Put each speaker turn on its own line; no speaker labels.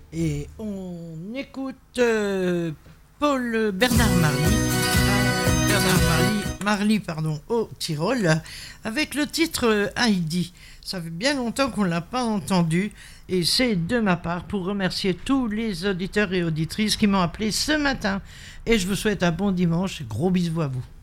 Et on écoute Paul Bernard Marly, pardon, au Tyrol, avec le titre Heidi. Ça fait bien longtemps qu'on ne l'a pas entendu et c'est de ma part pour remercier tous les auditeurs et auditrices qui m'ont appelé ce matin. Et je vous souhaite un bon dimanche. Gros bisous à vous.